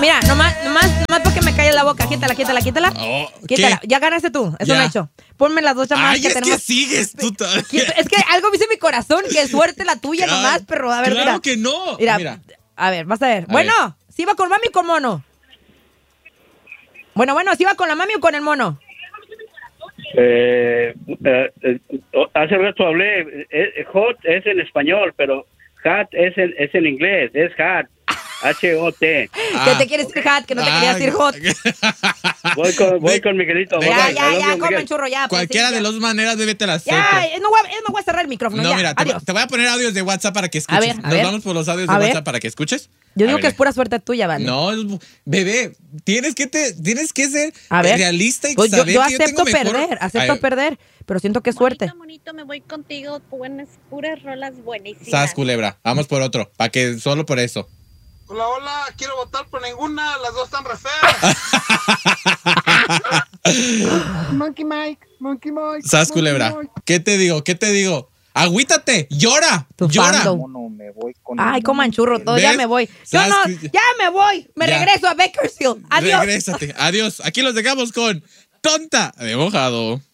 Mira, nomás porque me calle la boca. Quítala. Oh, Quítala. ¿qué? Ya ganaste tú. Es un Ya. hecho. Ponme las dos llamadas Ay, que es tenemos. que sigues tú todavía. Es que algo me dice mi corazón. Que suerte la tuya nomás, perro. A ver, claro mira. que no. Mira. A ver, vas a ver. A Bueno, ¿sí va con mami o con mono? Bueno, ¿sí va con la mami o con el mono? Hace rato hablé, hot es en español, pero hat es en inglés, es hat, H-O-T. Que te quieres decir hat, que no te querías decir hot. Voy con Miguelito. Ya, comen churro, ya. Cualquiera pues, de las maneras debe te la hacer. Ya, no voy a cerrar el micrófono. No, ya. mira, Adiós. te voy a poner audios de WhatsApp para que escuches. A ver. Nos vamos por los audios de WhatsApp para que escuches. Yo A digo ver, que es pura suerte tuya, vale. No, bebé, tienes que ser A ver. realista y Pues saber yo que acepto tengo mejor. acepto perder, pero siento que es suerte. Bonito, me voy contigo, puras rolas buenísimas. Sas, culebra, vamos por otro, para que solo por eso. Hola, quiero votar por ninguna, las dos están re feas. Monkey Mike. Sas, culebra, ¿qué te digo? Agüítate, llora. Ay, coman churro, todo, ya me voy. Ya me voy. Me regreso a Bakersfield. Adiós. Regrésate, adiós. Aquí los dejamos con Tonta de Mojado.